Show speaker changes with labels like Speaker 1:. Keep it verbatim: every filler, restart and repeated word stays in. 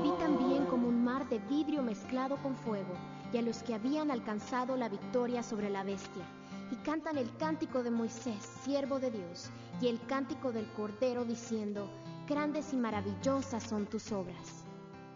Speaker 1: Vi también como un mar de vidrio mezclado con fuego, y a los que habían alcanzado la victoria sobre la bestia, y cantan el cántico de Moisés, siervo de Dios, y el cántico del Cordero, diciendo: Grandes y maravillosas son tus obras.